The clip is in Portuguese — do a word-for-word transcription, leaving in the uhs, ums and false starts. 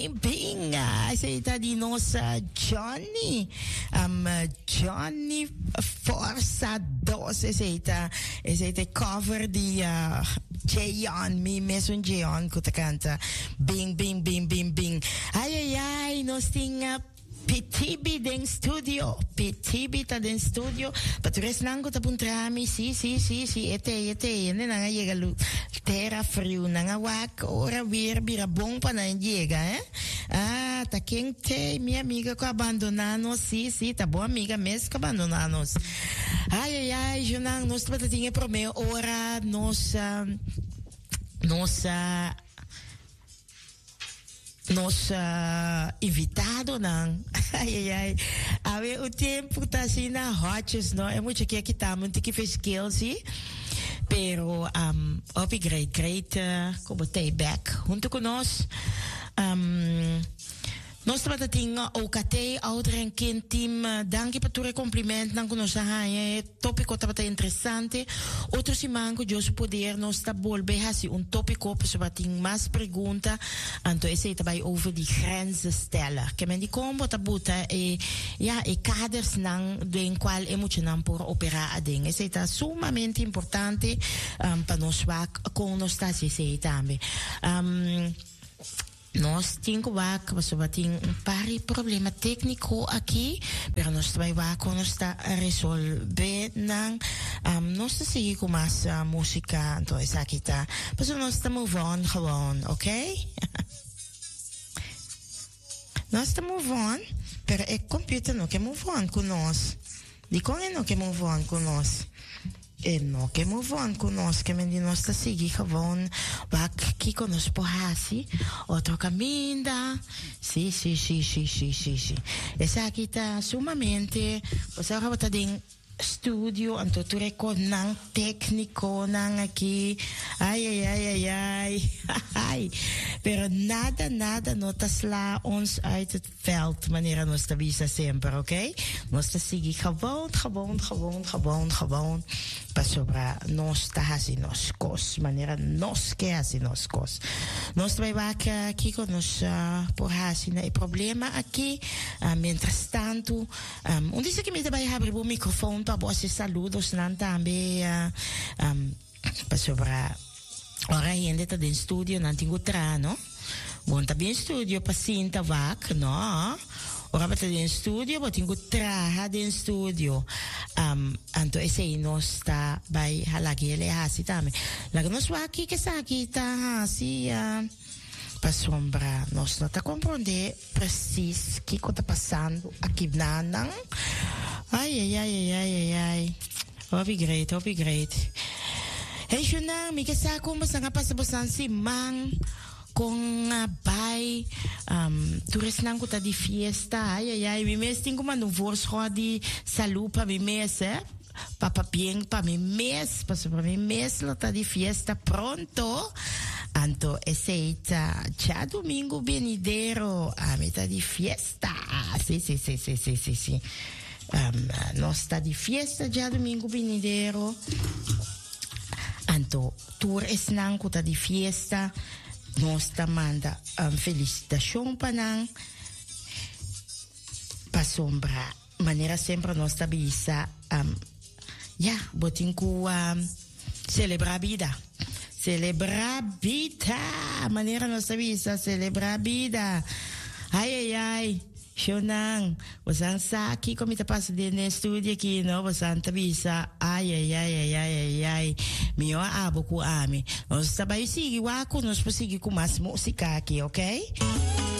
bing. Aceita di nossa Johnny. Um, Johnny Força dois. Aceita, aceita cover di uh, Jayon. Mi meso Jayon ko ta canta. Bing, bing, bing, bing, bing. Ay, ay, ay. Nos tinga P T B den studio. P T B ta den studio. Patures nango ta puntrami. Si, si, si, si. Ete, ete. Ene nanga llega lu. Terra frio nanga wak. Ora weer bira bom pa na llega, eh? Ah, ta quente. Minha amiga ko abandonanos. Si, si. Ta boa amiga mes ko abandonanos. Ai, ai, ai. Junang, nos patatinha pro meu. Ora, nossa... Nossa... Nos uh, invitado não. Ai, ai, ai. Awe, o tempo tá assim na hotes, não? É muito que aqui tá, muito que fez skills, pero um, op great, great, uh, como tay back, junto com nós. Um, nós estamos tinha o K T, ouder en kind team, danke para tu compliment, danke nos é tópico tá interessante. Outro simanco, Deus poder nós está volver assim um tópico para saber tem mais pergunta, então esse aí também over die grenzen stellen. Que men die combo tabuta e ja e kaders nang den qual emocionam por operar a ding. Esse está sumamente importante um, para nós wak com nós está se esse também. Um, Nós temos um par de problemas técnicos aqui, mas nós também vamos estar a resolver. Um, nós seguimos com mais uh, música, então essa aqui está. Mas nós estamos move on gewoon, ok? Nós estamos move on, mas o computer não quer move on com nós. De como não quer move on com nós? E não que move on conosco, que menino está seguir gewoon, vai aqui conosco por assim, outro caminho, sim, sim, sim, sim, sim, sim, sim. Essa aqui está sumamente, você vai botar em studio, então tu recordam técnico, não aqui, ai, ai, ai, ai, ai, ai, pero nada, nada, não está lá ons uit het veld, maneira nós está vista sempre, ok? Nós está seguir gewoon, gewoon, gewoon, gewoon, gewoon. Para sobrar nós está assim nos cos, maneira nós que assim nos cos. Nós também vai aqui com nós uh, por assim né, problema aqui, uh, mientras tanto, um, onde isso que me também abre o microfone para você saludos não também, uh, um, para sobrar. Ora ainda está dentro do estúdio, não tenho trano, bom tá bem estúdio para sinta vac, não? Ora bata in studio, bata ingo traha din studio. Um, anto ese ino sta by halagi ele hasi tame. Laga nos waki ke saki ta hasi uh, pa sombra. Nos não tá compreender precis que co tá passando aqui nanang. Ai ai ai ai ai ai ai. Hopi great, hopi great. Hey shuna, mi ke sa ko mo sanga pasabosan si mang. Com a bai, um, toeres nango ta di fiesta, ai ai ai, mi mes tingo man un voorschot di salut pa mi mes, eh? Papa bien pa mi mes, pa sopra mi mes lo ta di fiesta pronto. Anto eseita, già domingo venidero, a metà di fiesta. Sì, sì, sì, sì, sì, sì, sì. Um, no sta di fiesta già domingo venidero. Anto toeres nango ta di fiesta. Nós manda um, felicitação para nós, para sombra, maneira sempre nós bisa, um, ja, botin ku um, celebrar a vida, celebrar a vida, maneira nós bisa celebrar a vida, ai ai ai. Shonang, wasan sa aqui como está passando no estúdio aqui, não? Wasan tabisa, ai ai ai ai ai ai ai, meu abo ku ami. Nós trabalhamos seguir, nós seguir com mais música aqui, ok?